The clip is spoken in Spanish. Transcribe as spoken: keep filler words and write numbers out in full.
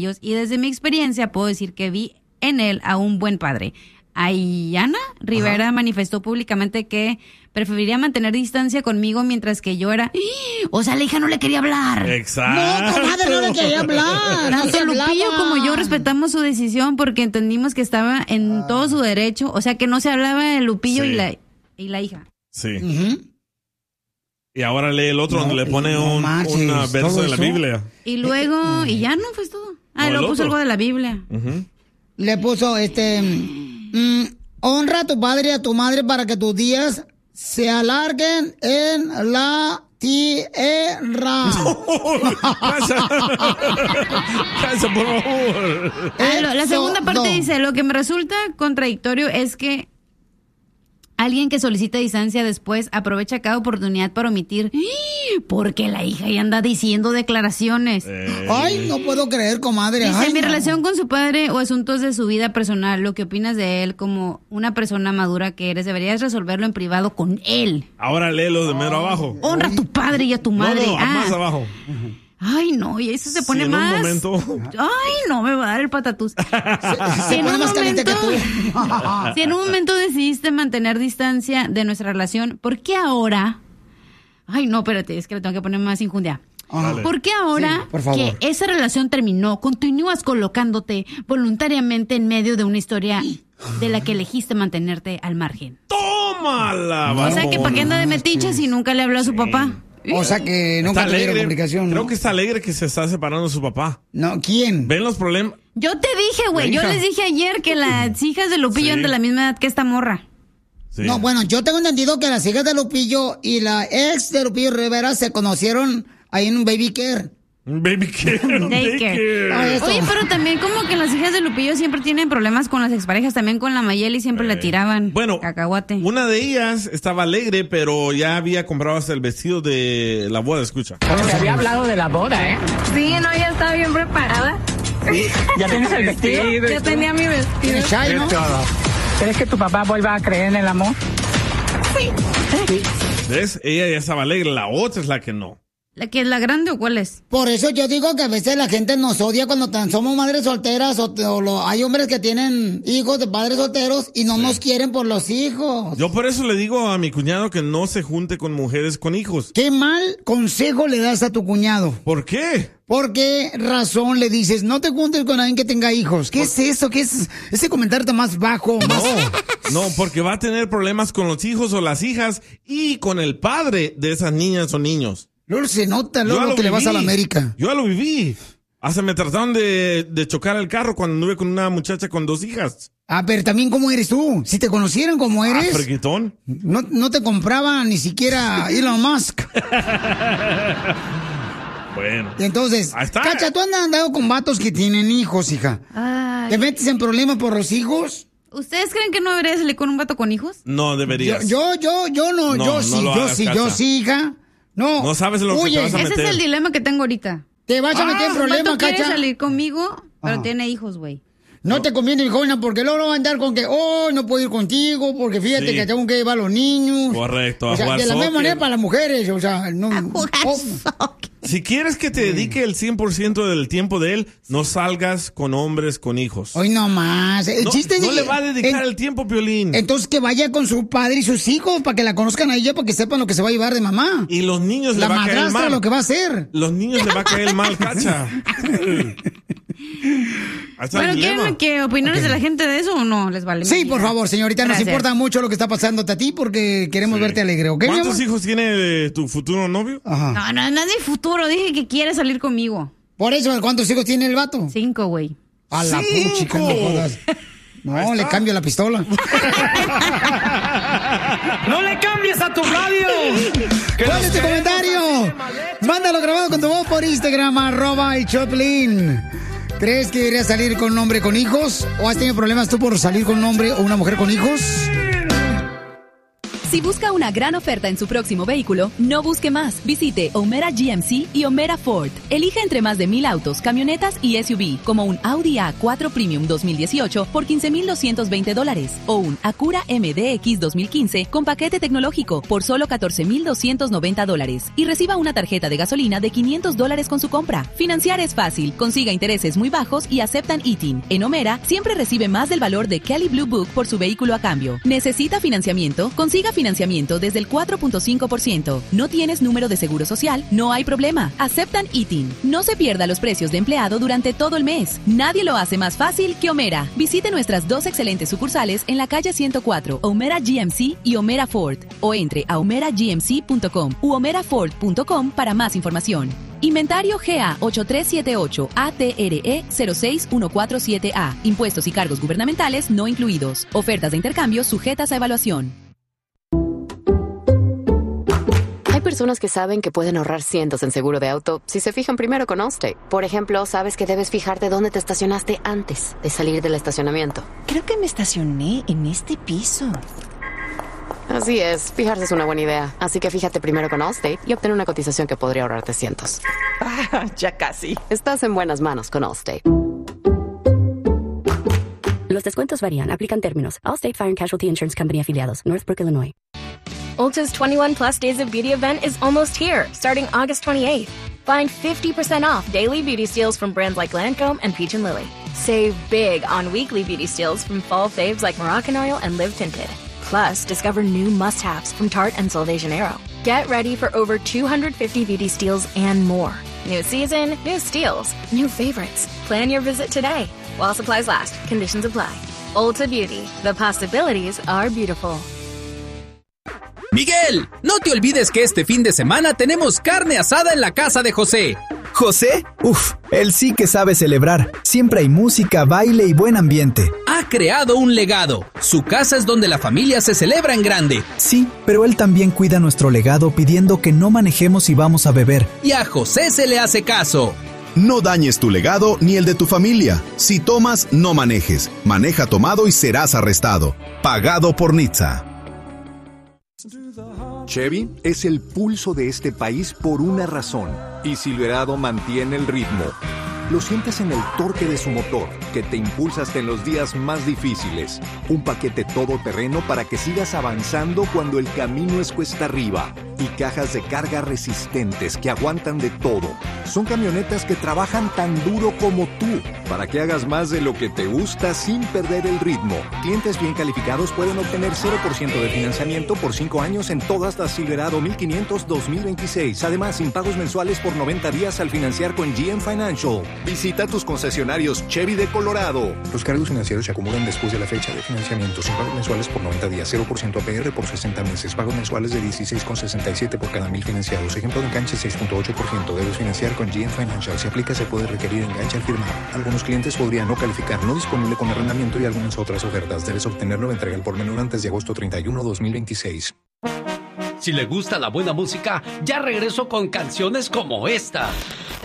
ellos y desde mi experiencia puedo decir que vi en él a un buen padre. Ayana Rivera Ajá. manifestó públicamente que preferiría mantener distancia conmigo mientras que yo era... O sea, la hija no le quería hablar. Exacto. No, comadre, no le quería hablar. Tanto Lupillo como yo respetamos su decisión porque entendimos que estaba en ah. todo su derecho. O sea, que no se hablaba de Lupillo sí. y, la, y la hija. Sí. Uh-huh. Y ahora lee el otro no, donde le pone no un una verso de la Biblia. Y luego, y ya no fue todo. Ah, no, luego puso algo de la Biblia. Uh-huh. Le puso, este, mm, honra a tu padre y a tu madre para que tus días se alarguen en la tierra. No, casa, casa, por favor. Ah, lo, la segunda parte no. dice, lo que me resulta contradictorio es que alguien que solicita distancia después aprovecha cada oportunidad para omitir porque la hija ya anda diciendo declaraciones. Eh. Ay, no puedo creer, comadre. Dice, Ay, mi no. relación con su padre o asuntos de su vida personal, lo que opinas de él como una persona madura que eres, deberías resolverlo en privado con él. Ahora léelo de mero oh. abajo. Honra a tu padre y a tu madre. No, no, ah. más abajo. Uh-huh. Ay, no, y eso se pone sí, en más... un momento... Ay, no, me va a dar el patatús. Se, se si, pone en más caliente que tú. si en un momento decidiste mantener distancia de nuestra relación, ¿por qué ahora... Ay, no, espérate, es que le tengo que poner más injundia. Vale. ¿Por qué ahora sí, por que esa relación terminó, continúas colocándote voluntariamente en medio de una historia de la que elegiste mantenerte al margen? ¡Tómala! O sea, que para qué anda de metiche si nunca le habló a su sí. papá. O sea que nunca tuvieron comunicación. Creo ¿no? que está alegre que se está separando de su papá. No, ¿quién? ¿Ven los problemas? Yo te dije, güey, yo les dije ayer que las hijas de Lupillo sí. eran de la misma edad que esta morra. Sí. No, bueno, yo tengo entendido que las hijas de Lupillo y la ex de Lupillo Rivera se conocieron ahí en un baby care. Un baby care. Daycare. Oh, oye, pero también como que las hijas de Lupillo siempre tienen problemas con las exparejas, también con la Mayeli siempre eh. le tiraban bueno, cacahuate. Una de ellas estaba alegre, pero ya había comprado hasta el vestido de la boda, escucha. Bueno, se había hablado de la boda, ¿eh? Sí, no, ya estaba bien preparada. ¿Sí? ¿Ya tienes el vestido? Sí, ya tenía mi vestido. Chai, ¿no? ¿Crees que tu papá vuelva a creer en el amor? Sí. Sí. ¿Ves? Ella ya estaba alegre, la otra es la que no. ¿La que es la grande o cuál es? Por eso yo digo que a veces la gente nos odia cuando tan somos madres solteras o, o lo, hay hombres que tienen hijos de padres solteros y no sí. nos quieren por los hijos. Yo por eso le digo a mi cuñado que no se junte con mujeres con hijos. ¿Qué mal consejo le das a tu cuñado? ¿Por qué? ¿Por qué razón le dices no te juntes con alguien que tenga hijos? ¿Qué ¿Por? es eso? ¿Qué es ese comentario tan más bajo? Más... No, no, porque va a tener problemas con los hijos o las hijas y con el padre de esas niñas o niños. Luego se nota, luego que viví. Le vas a la América. Yo ya lo viví. Hasta me trataron de, de chocar el carro cuando anduve con una muchacha con dos hijas. Ah, pero también ¿cómo eres tú? Si te conocieran como eres. Ah, freguetón. No, no te compraba ni siquiera Elon Musk. Bueno. Y entonces, Cacha, ¿tú has andado con vatos que tienen hijos, hija? Ay. ¿Te metes en problemas por los hijos? ¿Ustedes creen que no debería salir con un vato con hijos? No, deberías. Yo, yo, yo, yo no, no yo no sí, yo hagas, sí, Cacha. yo sí, hija. No. No sabes lo Oye, que te vas a meter. Ese es el dilema que tengo ahorita. Te vas a meter en problemas, Cacha. Quiere salir conmigo, pero ah. tiene hijos, güey. No, no te conviene, mi joven, porque luego va a andar con que, oh, no puedo ir contigo, porque fíjate sí. que tengo que llevar a los niños. Correcto. O sea, de la misma manera para las mujeres, o sea, no. A jugar oh. Si quieres que te dedique el cien por ciento del tiempo de él, no salgas con hombres con hijos. Hoy no más. El no, chiste no es le va a dedicar en, el tiempo, Piolín. Entonces que vaya con su padre y sus hijos para que la conozcan a ella, para que sepan lo que se va a llevar de mamá. Y los niños la le va a caer mal. Lo que va a hacer. Los niños le va a caer mal, Cacha. Bueno, ¿quieren que opiniones okay. de la gente de eso o no? ¿Les vale? Sí, por favor, señorita. Gracias. Nos importa mucho lo que está pasando a ti porque queremos sí. verte alegre, ¿ok? ¿Cuántos hijos tiene tu futuro novio? Ajá. No, no, no es mi futuro. Dije que quiere salir conmigo. Por eso, ¿cuántos hijos tiene el vato? Cinco, güey. A la puchica, no jodas. No, le cambio la pistola. ¡No le cambies a tu radio! ¿Cuál es tu comentario? Mándalo grabado con tu voz por Instagram, arroba el Choplin. ¿Crees que deberías salir con un hombre con hijos? ¿O has tenido problemas tú por salir con un hombre o una mujer con hijos? Si busca una gran oferta en su próximo vehículo, no busque más. Visite O'Meara G M C y O'Meara Ford. Elige entre más de mil autos, camionetas y S U V, como un Audi A cuatro Premium dos mil dieciocho por quince mil doscientos veinte dólares o un Acura M D X dos mil quince con paquete tecnológico por solo catorce mil doscientos noventa dólares y reciba una tarjeta de gasolina de quinientos dólares con su compra. Financiar es fácil, consiga intereses muy bajos y aceptan I T I N. En O'Meara siempre recibe más del valor de Kelley Blue Book por su vehículo a cambio. ¿Necesita financiamiento? Consiga financiamiento desde el cuatro punto cinco por ciento. ¿No tienes número de seguro social? No hay problema. Aceptan I T I N. No se pierda los precios de empleado durante todo el mes. Nadie lo hace más fácil que O'Meara. Visite nuestras dos excelentes sucursales en la calle ciento cuatro, O'Meara G M C y O'Meara Ford, o entre a o'meara g m c punto com u o'meara ford punto com para más información. Inventario G A ocho tres siete ocho A T R E cero seis uno cuatro siete A. Impuestos y cargos gubernamentales no incluidos. Ofertas de intercambio sujetas a evaluación. Hay personas que saben que pueden ahorrar cientos en seguro de auto si se fijan primero con Allstate. Por ejemplo, sabes que debes fijarte dónde te estacionaste antes de salir del estacionamiento. Creo que me estacioné en este piso. Así es, fijarse es una buena idea. Así que fíjate primero con Allstate y obtén una cotización que podría ahorrarte cientos. Ah, ya casi. Estás en buenas manos con Allstate. Los descuentos varían. Aplican términos. Allstate Fire and Casualty Insurance Company afiliados. Northbrook, Illinois. Ulta's twenty-one plus days of beauty event is almost here, starting August twenty-eighth. Find fifty percent off daily beauty steals from brands like Lancome and Peach and Lily. Save big on weekly beauty steals from fall faves like Moroccan Oil and Live Tinted. Plus, discover new must-haves from Tarte and Sol de Janeiro. Get ready for over two hundred fifty beauty steals and more. New season, new steals, new favorites. Plan your visit today. While supplies last, conditions apply. Ulta Beauty, the possibilities are beautiful. Miguel, no te olvides que este fin de semana tenemos carne asada en la casa de José. ¿José? Uf, él sí que sabe celebrar. Siempre hay música, baile y buen ambiente. Ha creado un legado. Su casa es donde la familia se celebra en grande. Sí, pero él también cuida nuestro legado pidiendo que no manejemos si vamos a beber. Y a José se le hace caso. No dañes tu legado ni el de tu familia. Si tomas, no manejes. Maneja tomado y serás arrestado. Pagado por N H T S A. Chevy es el pulso de este país por una razón, y Silverado mantiene el ritmo. Lo sientes en el torque de su motor, que te impulsa hasta en los días más difíciles. Un paquete todoterreno para que sigas avanzando cuando el camino es cuesta arriba. Y cajas de carga resistentes que aguantan de todo. Son camionetas que trabajan tan duro como tú, para que hagas más de lo que te gusta sin perder el ritmo. Clientes bien calificados pueden obtener cero por ciento de financiamiento por cinco años en todas las Silverado mil quinientos dos mil veintiséis. Además, sin pagos mensuales por noventa días al financiar con G M Financial. Visita tus concesionarios Chevy de Colorado. Los cargos financieros se acumulan después de la fecha de financiamiento. Sin pagos mensuales por noventa días, cero por ciento A P R por sesenta meses. Pagos mensuales de dieciséis con sesenta y siete por cada mil financiados. Ejemplo de enganche seis punto ocho por ciento. Debes financiar con G M Financial. Si aplica, se puede requerir enganche al firmar. Algunos clientes podrían no calificar. No disponible con arrendamiento y algunas otras ofertas. Debes obtenerlo en entrega al por menor antes de agosto treinta y uno, dos mil veintiséis. Si le gusta la buena música, ya regreso con canciones como esta.